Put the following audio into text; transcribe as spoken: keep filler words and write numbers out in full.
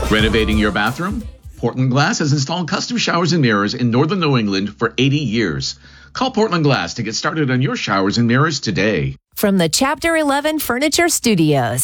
Renovating your bathroom? Portland Glass has installed custom showers and mirrors in northern New England for eighty years. Call Portland Glass to get started on your showers and mirrors today. From the Chapter eleven Furniture Studios,